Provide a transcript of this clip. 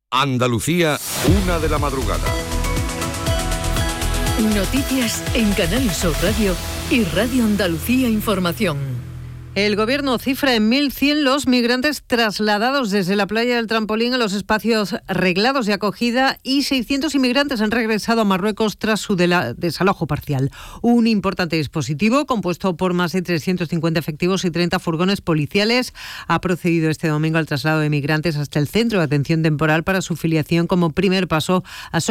Andalucía, 1 de la madrugada. Noticias en Canal Sur Radio y Radio Andalucía Información. El Gobierno cifra en 1.100 los migrantes trasladados desde la playa del Trampolín a los espacios reglados de acogida y 600 inmigrantes han regresado a Marruecos tras su desalojo parcial. Un importante dispositivo compuesto por más de 350 efectivos y 30 furgones policiales ha procedido este domingo al traslado de migrantes hasta el Centro de Atención Temporal para su filiación como primer paso a